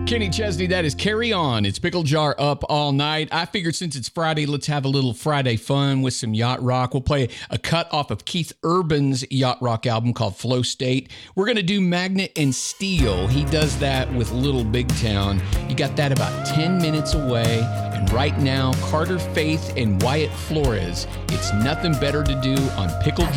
Kenny Chesney, that is Carry On. It's Pickle Jar up all night. I figured since it's Friday, let's have a little Friday fun with some yacht rock. We'll play a cut off of Keith Urban's yacht rock album called Flow State. We're going to do Magnet and Steel. He does that with Little Big Town. You got that about 10 minutes away. And right now, Carter Faith and Wyatt Flores. It's Nothing Better to Do on Pickle